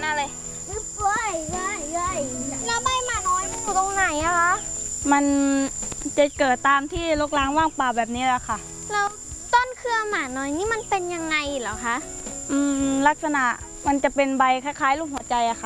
มาเลยแล้วใบหมาน้อยมันอยู่ตรงไหนอะคะมันจะเกิดตามที่รกร้างว่างเปล่าแบบนี้แหละค่ะแล้วต้นเครือหมาน้อยนี่มันเป็นยังไงเหรอคะลักษณะมันจะเป็นใบคล้ายๆรูปหัวใจอะค่ะ